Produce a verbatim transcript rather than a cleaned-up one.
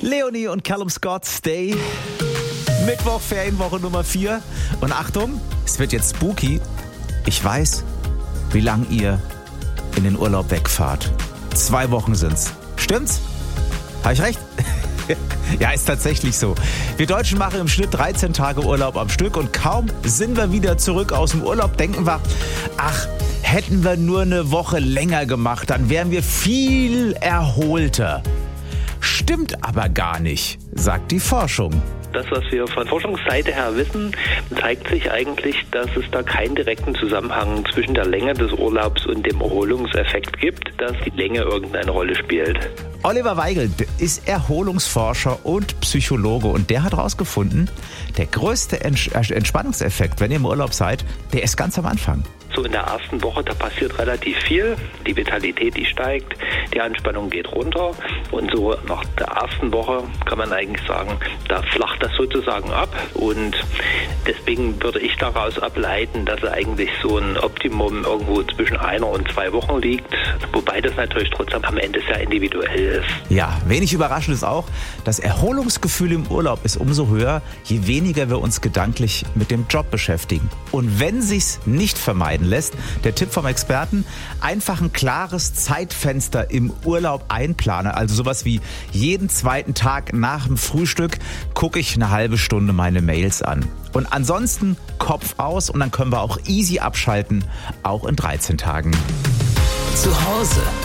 Leonie und Callum Scott, Stay. Mittwoch, Ferienwoche Nummer vier. Und Achtung, es wird jetzt spooky. Ich weiß, wie lang ihr in den Urlaub wegfahrt. Zwei Wochen sind's. Stimmt's? Habe ich recht? Ja, ist tatsächlich so. Wir Deutschen machen im Schnitt dreizehn Tage Urlaub am Stück und kaum sind wir wieder zurück aus dem Urlaub, denken wir, ach, hätten wir nur eine Woche länger gemacht, dann wären wir viel erholter. Stimmt aber gar nicht, sagt die Forschung. Das, was wir von Forschungsseite her wissen, zeigt sich eigentlich, dass es da keinen direkten Zusammenhang zwischen der Länge des Urlaubs und dem Erholungseffekt gibt, dass die Länge irgendeine Rolle spielt. Oliver Weigel ist Erholungsforscher und Psychologe und der hat herausgefunden, der größte Entspannungseffekt, wenn ihr im Urlaub seid, der ist ganz am Anfang. So in der ersten Woche, da passiert relativ viel. Die Vitalität, die steigt, die Anspannung geht runter. Und so nach der ersten Woche kann man eigentlich sagen, da flacht das sozusagen ab. Und deswegen würde ich daraus ableiten, dass eigentlich so ein Optimum irgendwo zwischen einer und zwei Wochen liegt. Wobei das natürlich trotzdem am Ende sehr individuell ist. Ja, wenig überraschend ist auch, das Erholungsgefühl im Urlaub ist umso höher, je weniger wir uns gedanklich mit dem Job beschäftigen. Und wenn sich's nicht vermeiden lässt, der Tipp vom Experten, einfach ein klares Zeitfenster im Urlaub einplanen. Also sowas wie jeden zweiten Tag nach dem Frühstück gucke ich eine halbe Stunde meine Mails an. Und ansonsten Kopf aus und dann können wir auch easy abschalten, auch in dreizehn Tagen. Zu Hause